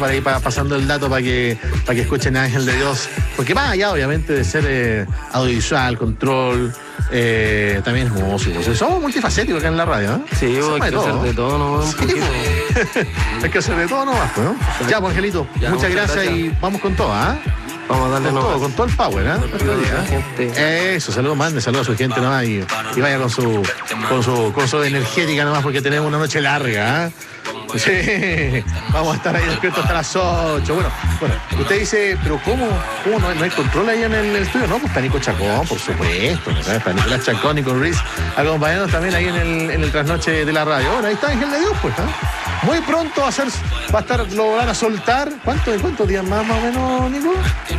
para ir pasando el dato para que escuchen a Ángel de Dios, porque más allá obviamente de ser audiovisual, control, también es músico. O sea, somos multifacéticos acá en la radio, ¿no? Sí, hay que hacer de todo nomás. Sí, hay que hacer de todo nomás, ¿no? Ya, pues, Angelito, muchas gracias y vamos con todo, ¿ah? Vamos a darle con todo el power, ¿eh? Eso, saludos a su gente nomás y vaya con su energética nomás, porque tenemos una noche larga, ¿eh? Sí, vamos a estar ahí despiertos hasta las 8. Bueno, usted dice, pero ¿cómo no hay control ahí en el estudio? No, pues está Nico Chacón, por supuesto, ¿no? Está Nicolás Chacón, Nico Ruiz, acompañándonos también ahí en el trasnoche de la radio. Bueno, ahí está Ángel de Dios, pues, ¿eh? Muy pronto lo van a soltar. ¿Cuántos días más o menos, Nico?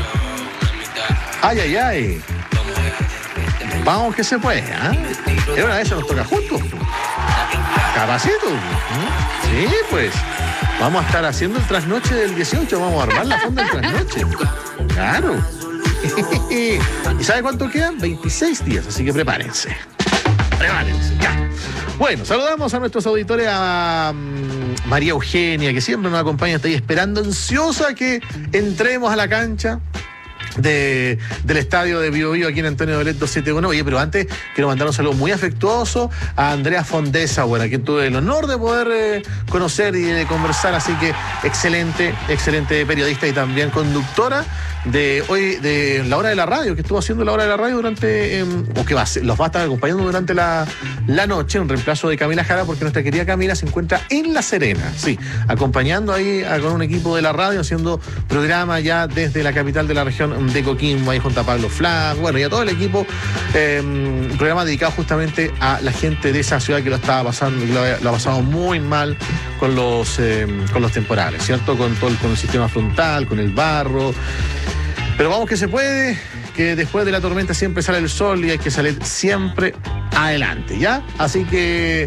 Ay. Vamos que se puede, ¿eh? Y una vez se nos toca juntos. Capacito. Sí, pues. Vamos a estar haciendo el trasnoche del 18. Vamos a armar la fonda del trasnoche. Claro. ¿Y sabe cuánto quedan? 26 días, así que prepárense. Ya. Bueno, saludamos a nuestros auditores, a María Eugenia, que siempre nos acompaña, está ahí esperando ansiosa que entremos a la cancha del estadio de Bio Bio aquí en Antonio Dolet 271. Oye, pero antes quiero mandar un saludo muy afectuoso a Andrea Fondesa, a quien tuve el honor de poder conocer y de conversar, así que excelente periodista y también conductora de la hora de la radio, que estuvo haciendo la hora de la radio durante, los va a estar acompañando durante la noche, en reemplazo de Camila Jara, porque nuestra querida Camila se encuentra en La Serena, sí, acompañando ahí con un equipo de la radio, haciendo programa ya desde la capital de la región de Coquimbo, ahí junto a Pablo Flack, y a todo el equipo, un programa dedicado justamente a la gente de esa ciudad que lo estaba pasando, que lo ha pasado muy mal con los temporales, ¿cierto? Con el sistema frontal, con el barro. Pero vamos que se puede, que después de la tormenta siempre sale el sol y hay que salir siempre adelante, ¿ya? Así que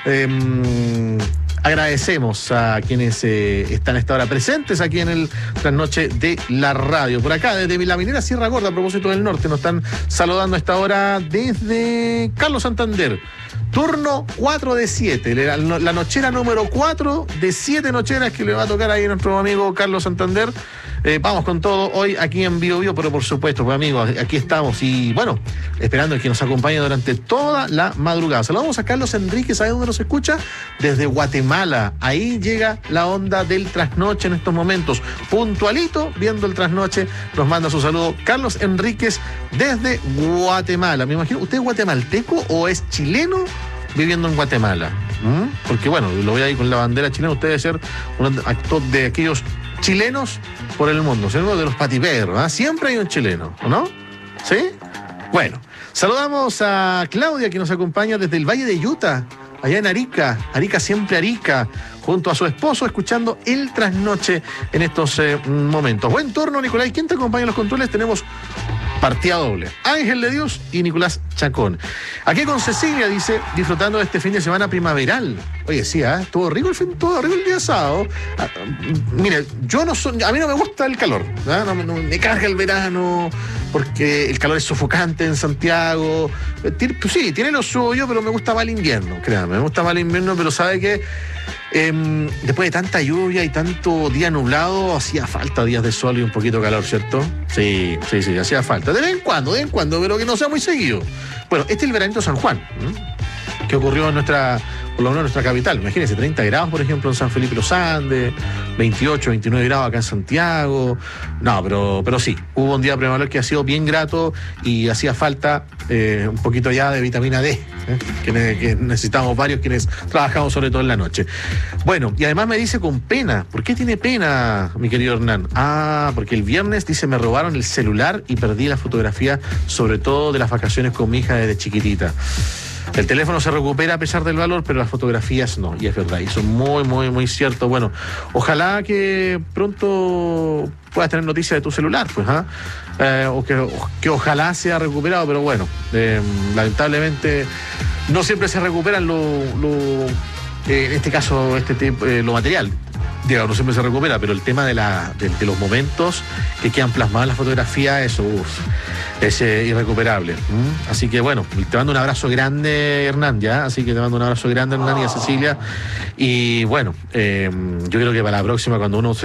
agradecemos a quienes están a esta hora presentes aquí en el trasnoche de la radio. Por acá, desde la minera Sierra Gorda, a propósito del norte, nos están saludando a esta hora desde Carlos Santander. Turno 4 de 7, la nochera número 4 de 7 nocheras que le va a tocar ahí a nuestro amigo Carlos Santander. Vamos con todo hoy aquí en Bio Bio, pero por supuesto, pues amigos, aquí estamos y bueno, esperando que nos acompañe durante toda la madrugada. Saludamos a Carlos Enríquez, ¿sabe dónde nos escucha? Desde Guatemala. Ahí llega la onda del trasnoche en estos momentos. Puntualito, viendo el trasnoche, nos manda su saludo Carlos Enríquez desde Guatemala. Me imagino, ¿usted es guatemalteco o es chileno viviendo en Guatemala? Porque bueno, lo voy ahí con la bandera chilena. Usted debe ser un actor de aquellos chilenos por el mundo, ¿no? De los patiperros, ¿eh? Siempre hay un chileno, ¿o no? ¿Sí? Bueno, saludamos a Claudia, que nos acompaña desde el Valle de Utah, allá en Arica, siempre Arica, junto a su esposo, escuchando el trasnoche en estos momentos. Buen turno, Nicolás. ¿Quién te acompaña en los controles? Tenemos partida doble, Ángel de Dios y Nicolás Chacón. Aquí con Cecilia, dice, disfrutando de este fin de semana primaveral. Oye, sí, estuvo rico el día sábado. Mire, a mí no me gusta el calor, no me carga el verano, porque el calor es sofocante en Santiago. Sí, tiene lo suyo, pero me gusta más el invierno, créame, me gusta más el invierno, pero sabe que después de tanta lluvia y tanto día nublado, hacía falta días de sol y un poquito de calor, ¿cierto? Sí, hacía falta. De vez en cuando, pero que no sea muy seguido. Bueno, este es el veranito San Juan, que ocurrió por lo menos en nuestra capital. Imagínense, 30 grados, por ejemplo, en San Felipe Los Andes, 28, 29 grados acá en Santiago. No, pero sí, hubo un día primaveral que ha sido bien grato y hacía falta un poquito ya de vitamina D, que necesitamos varios quienes trabajamos sobre todo en la noche. Bueno, y además me dice con pena. ¿Por qué tiene pena, mi querido Hernán? Porque el viernes, dice, me robaron el celular y perdí la fotografía, sobre todo de las vacaciones con mi hija desde chiquitita. El teléfono se recupera a pesar del valor, pero las fotografías no, y es verdad, y son muy cierto. Bueno, ojalá que pronto puedas tener noticias de tu celular, pues, o que ojalá sea recuperado, pero bueno, lamentablemente no siempre se recuperan en este caso, lo material. Digamos, no siempre se recupera, pero el tema de los momentos que quedan plasmados en la fotografía, eso es irrecuperable. Así que bueno, te mando un abrazo grande, Hernán, ¿ya? Así que te mando un abrazo grande, Hernán, y a Cecilia. Y bueno, yo creo que para la próxima, cuando uno